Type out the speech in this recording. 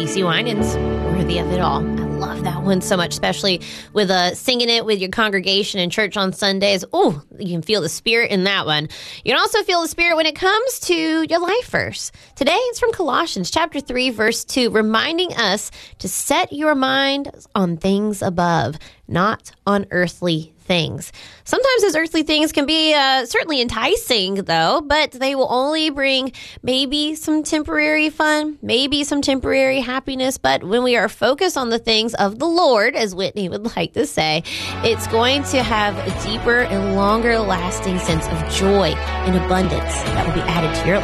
CeCe Winans, Worthy of It All. I love that one so much, especially with singing it with your congregation in church on Sundays. Oh, you can feel the spirit in that one. You can also feel the spirit when it comes to your life verse. Today, it's from Colossians chapter 3, verse 2, reminding us to set your mind on things above, not on earthly things. Sometimes those earthly things can be certainly enticing, though, but they will only bring maybe some temporary fun, maybe some temporary happiness. But when we are focused on the things of the Lord, as Whitney would like to say, it's going to have a deeper and longer lasting sense of joy and abundance that will be added to your life.